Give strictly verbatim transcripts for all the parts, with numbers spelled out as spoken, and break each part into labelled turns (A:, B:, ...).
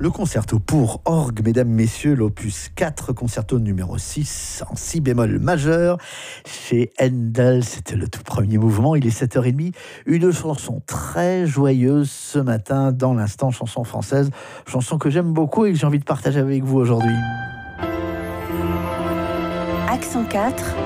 A: Le concerto pour orgue, mesdames, messieurs, l'opus quatre, concerto numéro six, en si bémol majeur, chez Handel. C'était le tout premier mouvement, il est sept heures trente. Une chanson très joyeuse ce matin, dans l'instant chanson française, chanson que j'aime beaucoup et que j'ai envie de partager avec vous aujourd'hui.
B: Accent quatre,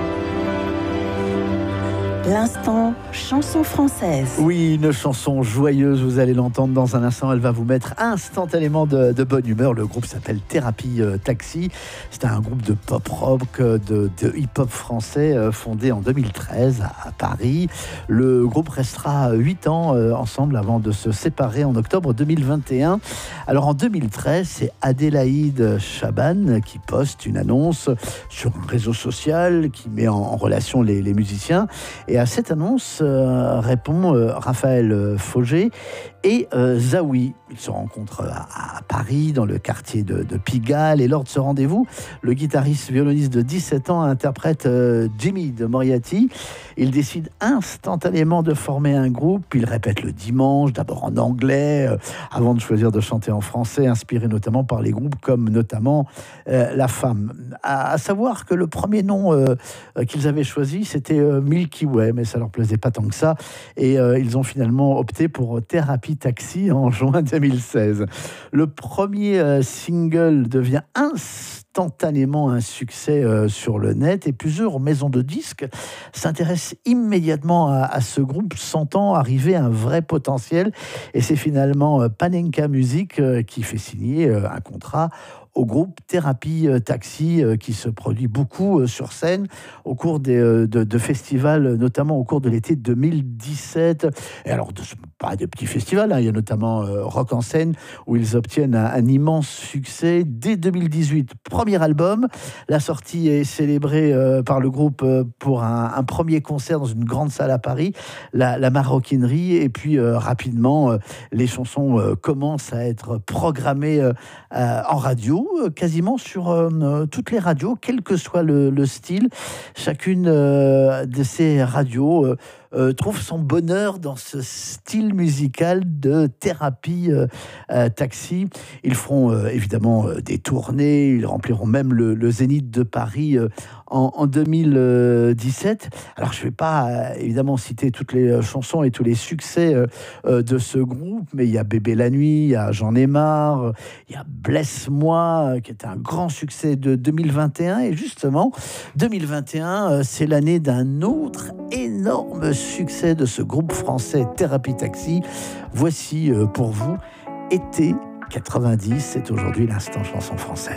B: l'instant chanson française.
A: Oui, une chanson joyeuse, vous allez l'entendre dans un instant, elle va vous mettre instantanément de, de bonne humeur. Le groupe s'appelle Thérapie euh, Taxi. C'est un groupe de pop-rock, de, de hip-hop français euh, fondé en deux mille treize à, à Paris. Le groupe restera huit ans euh, ensemble avant de se séparer en octobre deux mille vingt et un. Alors en deux mille treize, c'est Adélaïde Chaban qui poste une annonce sur un réseau social qui met en, en relation les, les musiciens. Et à cette annonce euh, répond euh, Raphaël Fauger et euh, Zawi. Ils se rencontrent à, à Paris, dans le quartier de, de Pigalle. Et lors de ce rendez-vous, le guitariste violoniste de dix-sept ans interprète euh, Jimmy de Moriarty. Il décide instantanément de former un groupe. Il répète le dimanche, d'abord en anglais, euh, avant de choisir de chanter en français, inspiré notamment par les groupes comme notamment euh, La Femme. À, à savoir que le premier nom euh, qu'ils avaient choisi, c'était euh, Milky Way, mais ça leur plaisait pas tant que ça. Et euh, ils ont finalement opté pour Thérapie Taxi en juin deux mille seize. Le premier euh, single devient instantanément un succès euh, sur le net et plusieurs maisons de disques s'intéressent immédiatement à, à ce groupe, sentant arriver un vrai potentiel. Et c'est finalement euh, Panenka Music euh, qui fait signer euh, un contrat au groupe Thérapie Taxi, euh, qui se produit beaucoup euh, sur scène au cours des, euh, de, de festivals, notamment au cours de l'été deux mille dix-sept. Et alors, de, pas de petits festivals, hein, il y a notamment euh, Rock en scène, où ils obtiennent un, un immense succès. Dès deux mille dix-huit, premier album. La sortie est célébrée euh, par le groupe euh, pour un, un premier concert dans une grande salle à Paris, la, la Maroquinerie. Et puis, euh, rapidement, euh, les chansons euh, commencent à être programmées euh, euh, en radio, quasiment sur euh, toutes les radios, quel que soit le, le style. Chacune euh, de ces radios euh, euh, trouve son bonheur dans ce style musical de Thérapie euh, euh, Taxi. Ils feront euh, évidemment euh, des tournées, ils rempliront même le, le Zénith de Paris euh, en, en deux mille dix-sept. Alors je ne vais pas euh, évidemment citer toutes les euh, chansons et tous les succès euh, euh, de ce groupe, mais il y a Bébé la nuit, il y a J'en ai marre, il y a Blesse-moi, qui est un grand succès de deux mille vingt et un. Et justement, deux mille vingt et un, c'est l'année d'un autre énorme succès de ce groupe français Thérapie Taxi. Voici pour vous Été quatre-vingt-dix. C'est aujourd'hui l'instant chanson française.